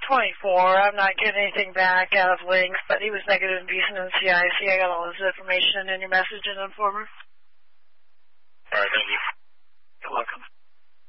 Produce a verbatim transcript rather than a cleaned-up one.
twenty-four. I'm not getting anything back out of links, but he was negative in Beeson and C I C. I got all his information in your message in Informer.